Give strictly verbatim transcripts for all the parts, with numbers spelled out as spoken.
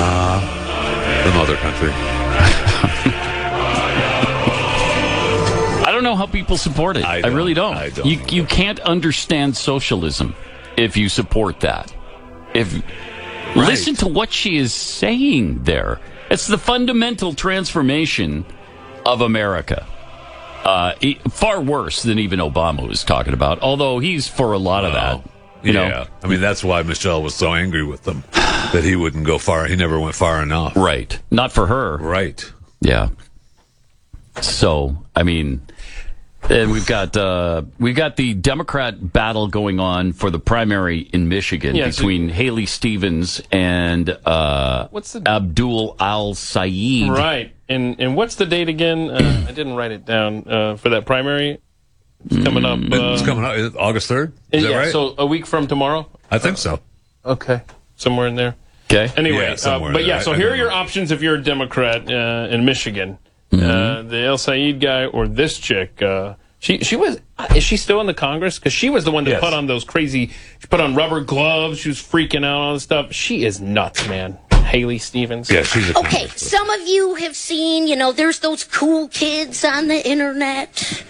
Uh, the mother country. I don't know how people support it. I, I really don't. I don't. You you can't understand socialism if you support that. If right. Listen to what she is saying there. It's the fundamental transformation of America. Uh, far worse than even Obama was talking about, although he's for a lot of well, that. You yeah. know? I mean, that's why Michelle was so angry with them, that he wouldn't go far. He never went far enough. Right. Not for her. Right. Yeah. So, I mean, and we've got uh, we've got the Democrat battle going on for the primary in Michigan yeah, between so, Haley Stevens and uh, what's the, Abdul Al-Sayed. Right. And and what's the date again? Uh, I didn't write it down uh, for that primary. It's coming up. Uh, it's coming up August third. Is yeah, that right? So a week from tomorrow. I think so. Okay, somewhere in there. Okay. Anyway, yeah, uh, but yeah. there. So I, I here are your know. options if you're a Democrat uh, in Michigan. Mm-hmm. Uh, the El Sayed guy or this chick. Uh, she she was. Is she still in the Congress? Because she was the one that yes. put on those crazy. She put on rubber gloves. She was freaking out on stuff. She is nuts, man. Haley Stevens. Yeah, she's a okay, some of you have seen, you know, there's those cool kids on the internet.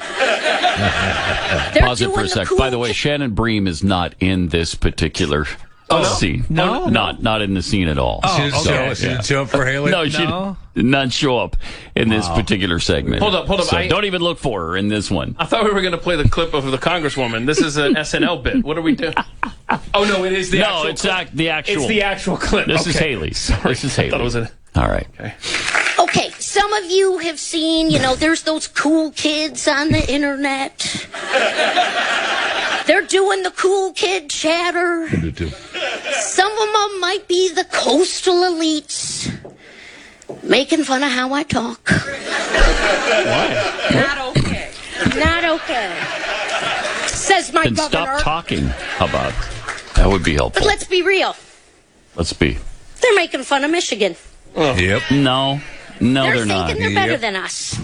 Pause it for a sec. Cool By the way, Shannon Bream is not in this particular oh, no? scene. No? Not not in the scene at all. Oh, she didn't, so, show, she yeah. didn't show up for Haley? No, she No? did not show up in this Wow. particular segment. Hold up, hold up. So I- don't even look for her in this one. I thought we were going to play the clip of the Congresswoman. This is an S N L bit. What are we doing? Oh, no, it is the no, actual it's clip. ac- the actual. It's the actual clip. This okay. is Haley. Sorry. This is Haley. I thought it was a... All right. Okay. Okay, some of you have seen, you know, there's those cool kids on the internet. They're doing the cool kid chatter. I do too. Some of them might be the coastal elites, making fun of how I talk. Why? Not okay. Not okay. Says my Then governor. stop talking. How about that? Would be helpful. But let's be real. Let's be. They're making fun of Michigan. Oh. Yep. No. No, they're, they're, not. thinking they're better Yep. than us.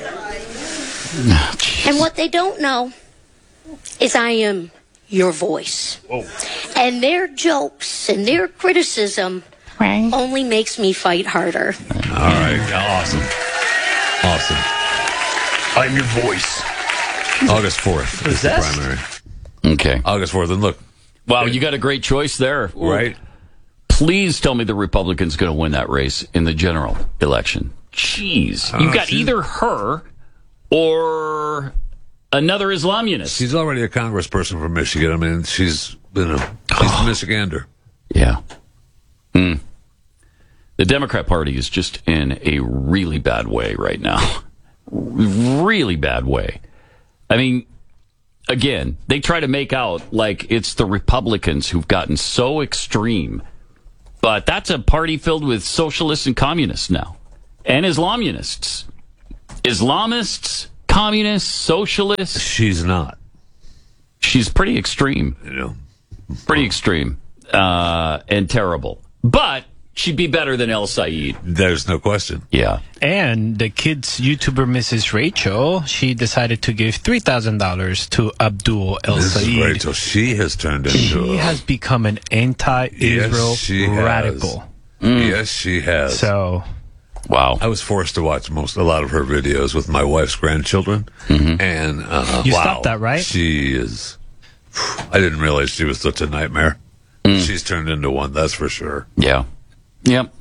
Oh, And what they don't know is I am your voice. Whoa. And their jokes and their criticism only makes me fight harder. All right. Awesome. Awesome. I'm your voice. August fourth is the Possessed? primary. Okay. August fourth. And look. Wow, you got a great choice there. Right? Please tell me the Republican's going to win that race in the general election. Jeez. You've got she's- either her or another Islamionist. She's already a congressperson from Michigan. I mean, she's been a, she's a Michigander. Yeah. Mm. The Democrat Party is just in a really bad way right now. Really bad way. I mean, again, they try to make out like it's the Republicans who've gotten so extreme. But that's a party filled with socialists and communists now. And Islamionists. Islamists, communists, socialists. She's not. She's pretty extreme. You know. Pretty extreme. Uh, and terrible. But she'd be better than El Sayed. There's no question. Yeah. And the kids' YouTuber Missus Rachel, she decided to give three thousand dollars to Abdul El This is Sayed. Rachel. She has turned into She a, has become an anti-Israel Yes, she has. radical. Yes, she has. So, Wow. I was forced to watch most a lot of her videos with my wife's grandchildren, and uh, You wow, stopped that, right? She is. I didn't realize she was such a nightmare. She's turned into one, that's for sure. Yeah. Yep.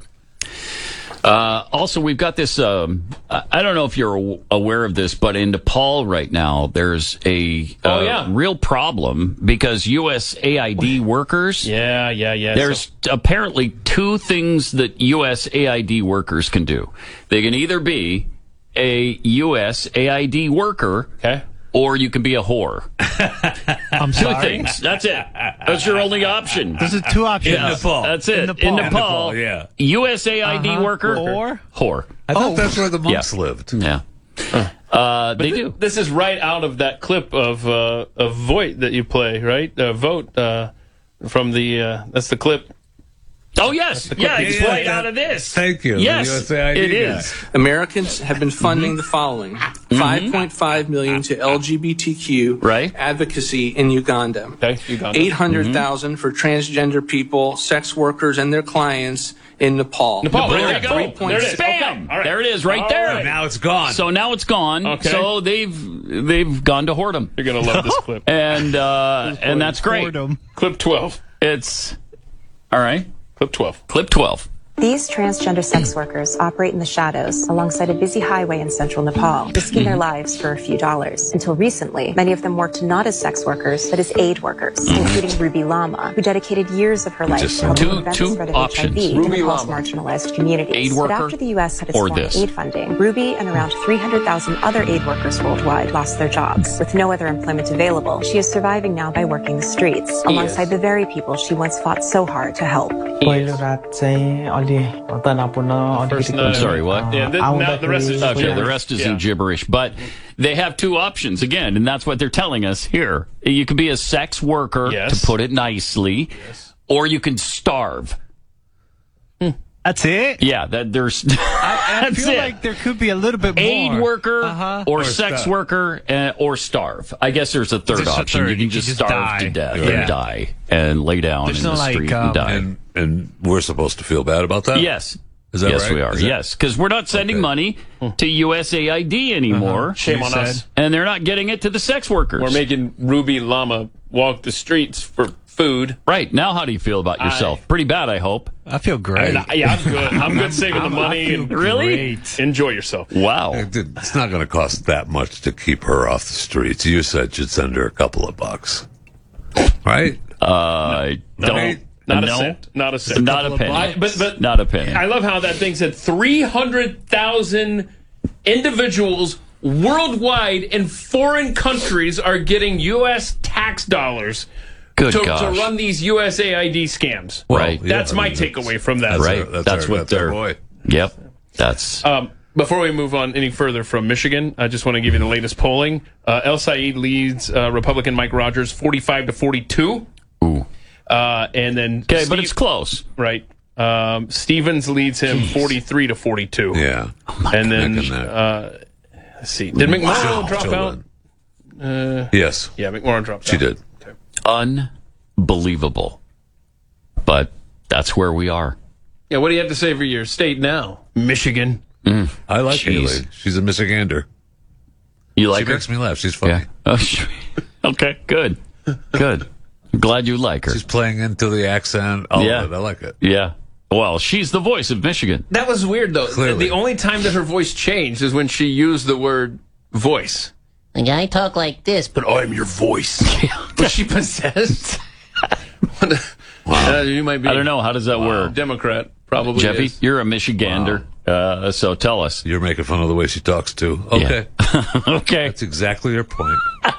Uh, also, we've got this. Um, I I don't know if you're aware of this, but in Nepal right now, there's a uh, Oh, yeah. real problem because U S A I D workers. Yeah, yeah, yeah. There's So- apparently two things that U S A I D workers can do. They can either be a U S A I D worker, okay. or you can be a whore. I'm Two sorry. things. That's it. That's your only option. There's a two options. In Nepal. That's it. In Nepal. In Nepal, In Nepal, yeah. U S A I D Uh-huh. worker Or? whore. I thought that's where the monks Yeah. lived. Yeah. Uh, they Th- do. This is right out of that clip of uh, of Vote that you play, right? Uh, Vote uh, from the uh, that's the clip Oh, yes. Yeah, it's Yeah, right yeah. out of this. Thank you. Yes, The U S A I D it guy. is. Americans have been funding the following: five point five million to L G B T Q Right. advocacy in Uganda. Okay, Uganda. eight hundred thousand for transgender people, sex workers, and their clients in Nepal. Nepal, there There you you go. go. There it is. Bam! Okay, all right. There it is, right All there. right. Now it's gone. So now it's gone. Okay. So they've they've gone to whoredom, You're going to love this clip. and uh, and that's great. Boredom. Clip twelve. It's all right. Clip twelve. Clip twelve. These transgender sex workers operate in the shadows alongside a busy highway in central Nepal, risking their lives for a few dollars. Until recently, many of them worked not as sex workers, but as aid workers, including Ruby Lama, who dedicated years of her life Just to helping two- prevent two the spread of options. H I V Ruby in Nepal's Lama. marginalized communities. Aid but worker after the U S had its or long this? aid funding, Ruby and around three hundred thousand other aid workers worldwide lost their jobs. With no other employment available, she is surviving now by working the streets, alongside the very people she once fought so hard to help. पहिलो रात चाहिँ अलि तनावपूर्ण First अलिकति night. Sorry, what? Yeah, this, now the rest is just Okay, the gibberish. rest is Yeah. in gibberish, but they have two options again, and that's what they're telling us here. You can be a sex worker, Yes. to put it nicely, or you can starve. That's it. Yeah, that there's. I that's feel it. like there could be a little bit Aid more. worker Uh-huh. or, Or sex starve. worker uh, or starve. I guess there's a third There's a option. third. You can You just just starve die. to death Yeah. and die and lay down There's in no, the like, street um, and die. and and we're supposed to feel bad about that? Yes. Is that yes, right? we are. Is that- Yes, because we're not sending Okay. money to U S A I D anymore, Shame You on said. us. and they're not getting it to the sex workers. We're making Ruby Llama walk the streets for food. Right. Now, how do you feel about yourself? Pretty bad, I hope. I feel great. And I, yeah, I'm good. I'm good saving the I'm- I money. feel And Really? great. enjoy yourself. Wow. It did- It's not going to cost that much to keep her off the streets. You said you'd send her a couple of bucks. Right? Uh, don't. Right? Not no, a cent. Not a cent. Not a penny. I- but, but Not a penny. I love how that thing said three hundred thousand individuals worldwide in foreign countries are getting U S tax dollars Good to, gosh. to run these U S A I D scams. Right. yeah, That's I my mean, that's- takeaway from that. That's Right. our- that's That's our- what that's our they're- boy. Yep. That's. Um, before we move on any further from Michigan, I just want to give you the latest polling. Uh, El Said leads uh, Republican Mike Rogers forty-five to forty-two. Ooh. Uh, and then Okay, but Steve- it's close. right. Um, Stevens leads him forty-three to forty-two. Yeah. And then Making that. uh, let's see. Did McMorrow Chill- drop chill out? then. yes, Yeah, McMorrow dropped she out. did. Unbelievable. But that's where we are. Yeah, what do you have to say for your state now? Michigan. I like Jeez. Haley. She's a Michigander. You She like her? makes me laugh. She's funny. Yeah. Oh, sure. Okay, good. Good. I'm glad you like her. She's playing into the accent. All Yeah. of it. I like it. Yeah. Well, she's the voice of Michigan. That was weird, though. Clearly. The only time that her voice changed is when she used the word voice. Like, I talk like this, but But I'm your voice. Was she possessed? Uh, you might be I don't know. How does that a work? Democrat, probably. Jeffy, is. you're a Michigander. Uh, so tell us. You're making fun of the way she talks too. Okay, Okay. that's exactly your point.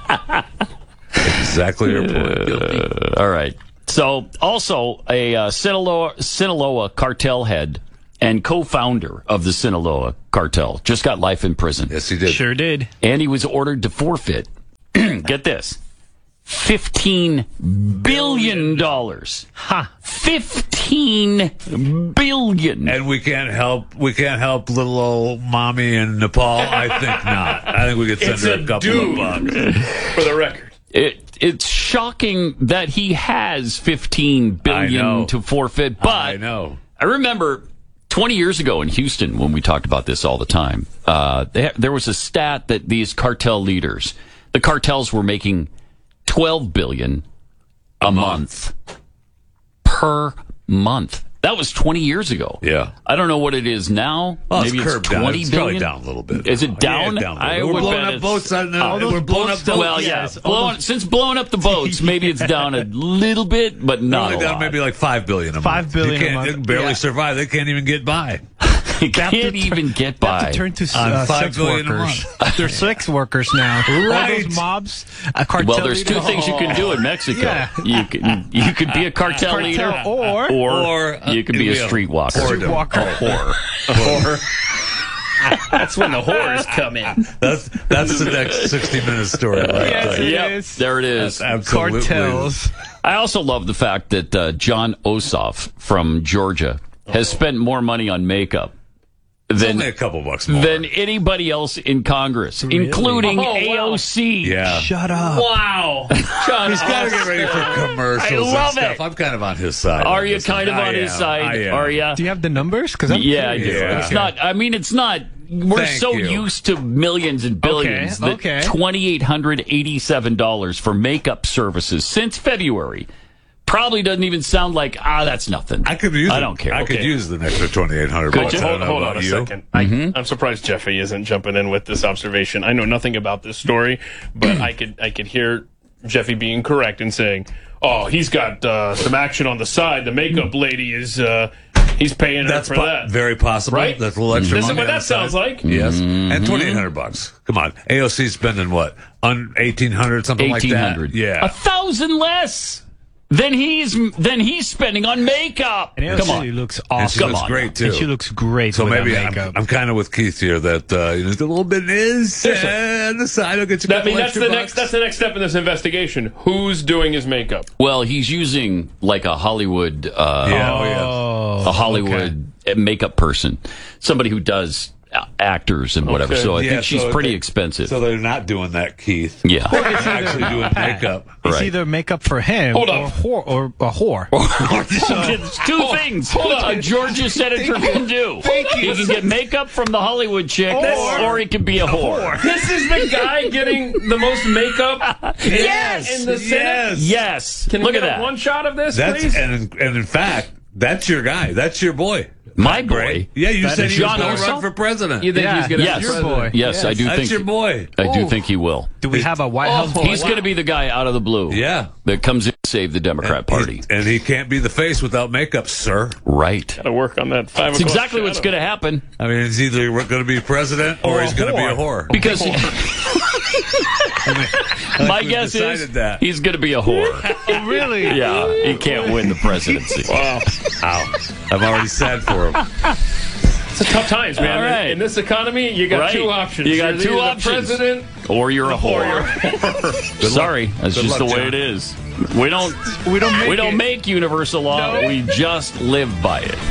exactly your point. Guilty. Uh, all right. So, also a uh, Sinaloa, Sinaloa cartel head and co-founder of the Sinaloa cartel just got life in prison. Yes, he did. Sure did. And he was ordered to forfeit, get this, fifteen billion dollars. Ha. fifteen billion dollars. And we can't help. We can't help little old mommy in Nepal. I think not. I think we could send It's her a a couple dude. of bucks. For the record. It, it's shocking that he has fifteen billion I know. dollars to forfeit, but I know. I remember twenty years ago in Houston when we talked about this all the time. Uh, there, there was a stat that these cartel leaders, the cartels were making twelve billion a, a month. month per month. That was twenty years ago. Yeah. I don't know what it is now. Well, Maybe it's it's curbed down. twenty It's billion. probably down a little bit. Is it Yeah, down? down a little I bit. We're would blowing bet up it's- boats. On, All uh, those we're blowing up boats boats. Well, yeah. Yes, all Blowing, those- since blowing up the boats, maybe it's down a little bit, but They're not only a down lot. maybe like five billion a Five month. billion You a can't, month. They can barely Yeah. survive. They can't even get by. You can't They have to even turn- get They have by. to turn to On uh, five sex billion a workers. They're sex workers now. All Right. those mobs, a cartel Well, there's two leader- things you can do in Mexico. Yeah. You can you could be a cartel, Cartel leader, or- or, Or, uh, you can be a it'd be a streetwalker. whoredom. Walker. A whore. That's when the whores come in. That's that's the next sixty minute story. Right Yes, there. it Yep, is. there it is. That's absolutely. Cartels. I also love the fact that uh, John Ossoff from Georgia has spent more money on makeup It's than only a couple bucks more. than anybody else in Congress, including Oh, wow. A O C. yeah. Shut up. Wow. John He's got to get ready for commercials I love and stuff. it. I'm kind of on his side. Are on you this kind one. of on I his am. side? I am. Are you? Do you have the numbers? Because I'm Yeah, I do. Yeah. It's not. I mean, it's not. We're Thank so you. used to millions and billions Okay, that okay. twenty-eight hundred eighty-seven dollars for makeup services since February probably doesn't even sound like ah, that's nothing. I could use. I it. don't care. I could Okay. use the extra twenty eight hundred Could bucks. you? I don't Hold, know hold about on a you. second. I, I'm surprised Jeffy isn't jumping in with this observation. I know nothing about this story, but I could I could hear Jeffy being correct and saying, "Oh, he's got uh, some action on the side. The makeup lady is uh, he's paying That's her for po- that." very possible. Right? That's a little extra This is money what on that the side. sounds like. Yes, Mm-hmm. and twenty eight hundred bucks. Come on, A O C spending what? On eighteen hundred, something like Eighteen that. hundred. Yeah. a thousand less than he's than he's spending on makeup. And Come Elsie on. looks And awesome. she Come looks on great too. And she looks great So with maybe that I'm, makeup. I'm kind of with Keith here that uh, you know, a little bit is uh, the side will get you. a I couple mean, that's extra the next. bucks. That's the next step in this investigation. Who's doing his makeup? Well, he's using like a Hollywood, uh, Yeah, oh, yeah. Oh, a Hollywood makeup person, somebody who does uh, actors and whatever. Okay. So I Yeah, think she's so pretty they- expensive. So they're not doing that, Keith. yeah. They're actually doing makeup. It's Right. either makeup for him Hold or, on. whore, or a whore. It's two things a Georgia senator can do. He can get makeup from the Hollywood chick, Or- or he can be a whore. This is the guy getting the most makeup. Yes. In the Senate. Yes. Yes. Can Look we at get that. a one shot of this, That's please? and and in fact, that's your guy. That's your boy. My boy. Great. Yeah, you That said is he was John going to Ossoff? run for president. You think Yeah, he's going to yes. be Your president? boy. Yes, I do That's think your boy. I do think he will. Do we have a White House? Oh, He's wow. going to be the guy out of the blue. Yeah. That comes in to save the Democrat Party. He's- and he can't be the face without makeup, sir. Right. Gotta work on that five That's o'clock exactly what's shadow. going to happen. I mean, he's either going to be president or, Or a he's going to be a whore. whore. Because my we've guess is decided that. he's going to be a whore. Really? Yeah, he can't win the presidency. Wow. Ow. I'm already sad for him. It's a tough times, man. All right. In this economy, you got Right. two options. You got You're two either the options. president Or you're a or you're whore. Sorry, that's Good just luck, the way John. it is. We don't We don't make we don't it. make universal law. No. We just live by it.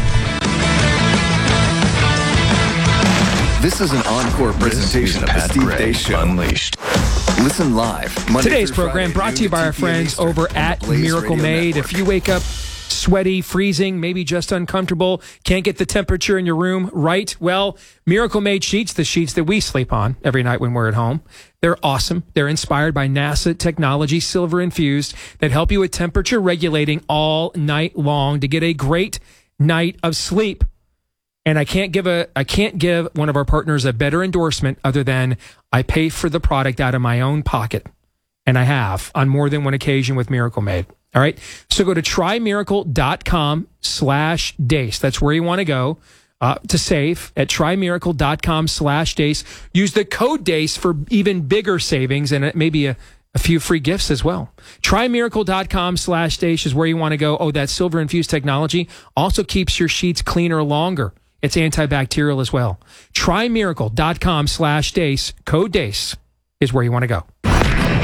This is an encore presentation of the Steve Day Show. Unleashed. Listen live. Monday Today's through program Friday, brought to you noon by our two p.m. friends Eastern over on the at Blaze Miracle Radio Made. Network. If you wake up sweaty, freezing, maybe just uncomfortable, can't get the temperature in your room right, well, Miracle Made sheets, the sheets that we sleep on every night when we're at home, they're awesome. They're inspired by NASA technology, silver infused, that help you with temperature regulating all night long to get a great night of sleep. And I can't give a I can't give one of our partners a better endorsement other than I pay for the product out of my own pocket. And I have on more than one occasion with Miracle Made. All right. So go to trymiracle.com slash dace. That's where you want to go uh, to save at trymiracle.com slash dace. Use the code dace for even bigger savings and maybe a, a few free gifts as well. trymiracle.com slash dace is where you want to go. Oh, that silver infused technology also keeps your sheets cleaner longer. It's antibacterial as well. trymiracle.com slash dace. Code dace is where you want to go.